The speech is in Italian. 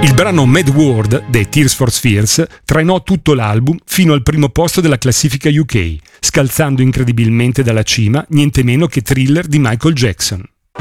Il brano Mad World dei Tears for Fears trainò tutto l'album fino al primo posto della classifica UK, scalzando incredibilmente dalla cima niente meno che Thriller di Michael Jackson.